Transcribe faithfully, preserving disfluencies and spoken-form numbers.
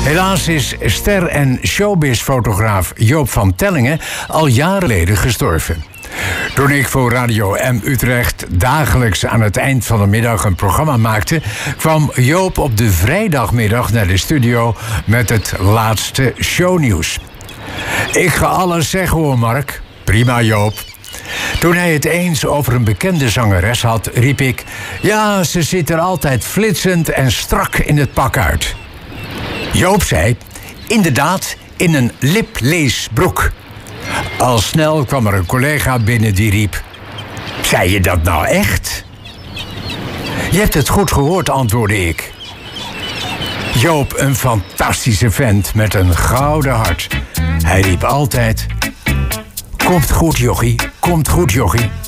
Helaas is ster- en showbiz-fotograaf Joop van Tellingen al jaren geleden gestorven. Toen ik voor Radio M Utrecht dagelijks aan het eind van de middag een programma maakte, kwam Joop op de vrijdagmiddag naar de studio met het laatste shownieuws. Ik ga alles zeggen hoor, Mark. Prima, Joop. Toen hij het eens over een bekende zangeres had, riep ik: ja, ze ziet er altijd flitsend en strak in het pak uit. Joop zei: inderdaad, in een lipleesbroek. Al snel kwam er een collega binnen die riep: zei je dat nou echt? Je hebt het goed gehoord, antwoordde ik. Joop, een fantastische vent met een gouden hart. Hij riep altijd: komt goed, jochie, komt goed, jochie.